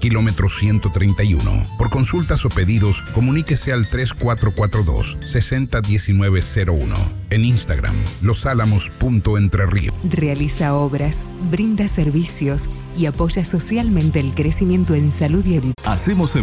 kilómetro 131. Por consultas o pedidos, comuníquese al 3442-601901. En Instagram, losalamos.entrerríos. Realiza obras, brinda servicios y apoya socialmente el crecimiento en salud y educación. Hacemos